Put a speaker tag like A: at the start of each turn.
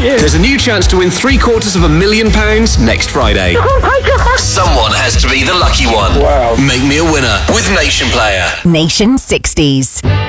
A: you.
B: There's a new chance to win £750,000 next Friday. Someone has to be the lucky one.
A: Wow.
B: Make me a winner with Nation Player.
C: Nation 60s.